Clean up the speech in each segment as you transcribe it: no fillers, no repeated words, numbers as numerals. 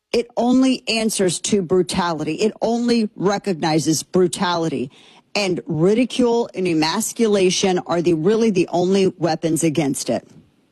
It only answers to brutality. It only recognizes brutality. And ridicule and emasculation are really the only weapons against it.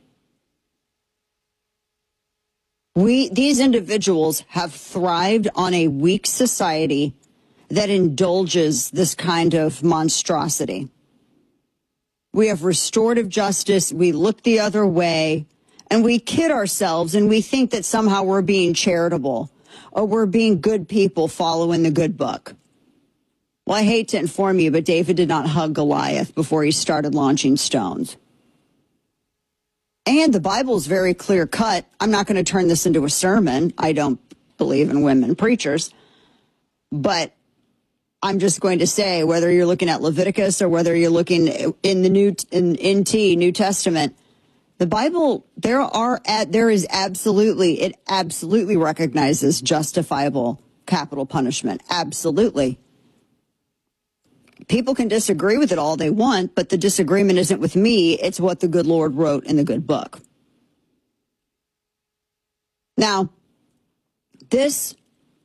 These individuals have thrived on a weak society that indulges this kind of monstrosity. We have restorative justice. We look the other way, and we kid ourselves, and we think that somehow we're being charitable or we're being good people following the good book. Well, I hate to inform you, but David did not hug Goliath before he started launching stones. And the Bible is very clear cut. I'm not going to turn this into a sermon. I don't believe in women preachers. But I'm just going to say, whether you're looking at Leviticus or whether you're looking in the New Testament, the Bible, it absolutely recognizes justifiable capital punishment. Absolutely. People can disagree with it all they want, but the disagreement isn't with me. It's what the good Lord wrote in the good book. Now, this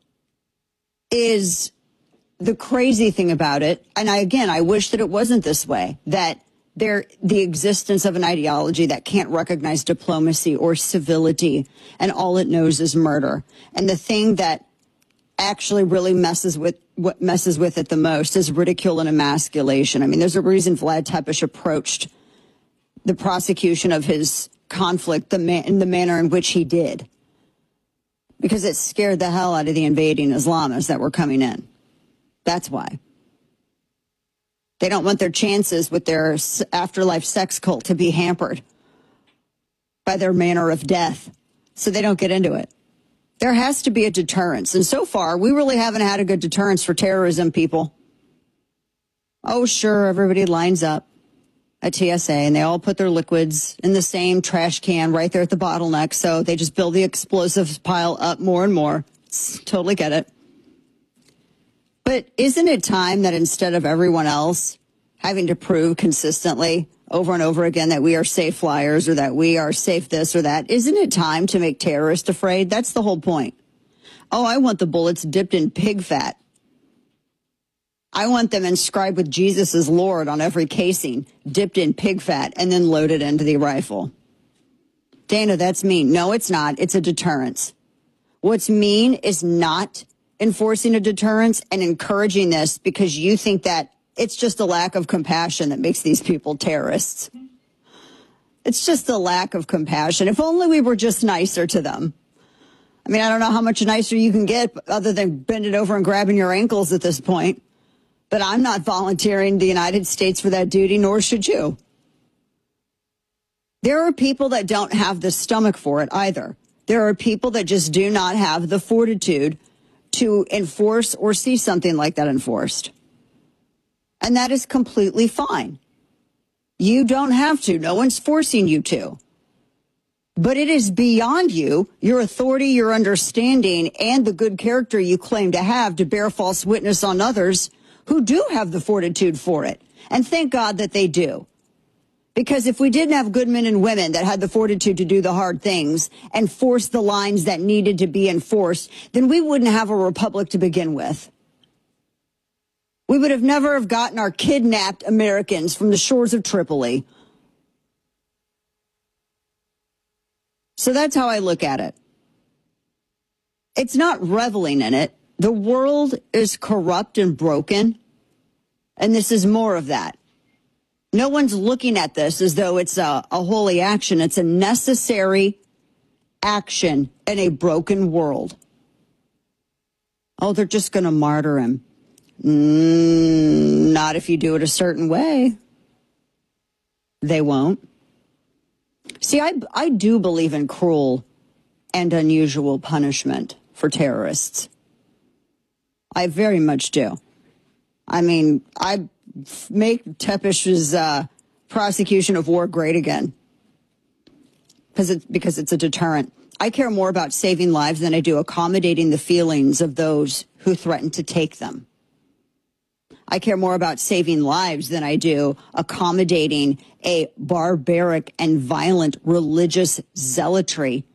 is the crazy thing about it. And I wish that it wasn't this way, that the existence of an ideology that can't recognize diplomacy or civility, and all it knows is murder. And the thing that actually really messes with it the most is ridicule and emasculation. I mean, there's a reason Vlad Tepes approached the prosecution of his conflict in the manner in which he did, because it scared the hell out of the invading Islamists that were coming in. That's why. They don't want their chances with their afterlife sex cult to be hampered by their manner of death, so they don't get into it. There has to be a deterrence. And so far, we really haven't had a good deterrence for terrorism, people. Oh, sure, everybody lines up at TSA, and they all put their liquids in the same trash can right there at the bottleneck, so they just build the explosives pile up more and more. Totally get it. But isn't it time that instead of everyone else having to prove consistently over and over again that we are safe flyers or that we are safe this or that, isn't it time to make terrorists afraid? That's the whole point. Oh, I want the bullets dipped in pig fat. I want them inscribed with Jesus as Lord on every casing, dipped in pig fat, and then loaded into the rifle. Dana, that's mean. No, it's not. It's a deterrence. What's mean is not enforcing a deterrence and encouraging this because you think that it's just a lack of compassion that makes these people terrorists. It's just a lack of compassion. If only we were just nicer to them. I mean, I don't know how much nicer you can get other than bending over and grabbing your ankles at this point. But I'm not volunteering the United States for that duty, nor should you. There are people that don't have the stomach for it either. There are people that just do not have the fortitude to enforce or see something like that enforced. And that is completely fine. You don't have to. No one's forcing you to. But it is beyond you, your authority, your understanding, and the good character you claim to have to bear false witness on others who do have the fortitude for it. And thank God that they do. Because if we didn't have good men and women that had the fortitude to do the hard things and force the lines that needed to be enforced, then we wouldn't have a republic to begin with. We would have never have gotten our kidnapped Americans from the shores of Tripoli. So that's how I look at it. It's not reveling in it. The world is corrupt and broken, and this is more of that. No one's looking at this as though it's a holy action. It's a necessary action in a broken world. Oh, they're just going to martyr him. Not if you do it a certain way. They won't. See, I do believe in cruel and unusual punishment for terrorists. I very much do. I mean, I make Tepes's prosecution of war great again because it's a deterrent. I care more about saving lives than I do accommodating the feelings of those who threaten to take them. I care more about saving lives than I do accommodating a barbaric and violent religious zealotry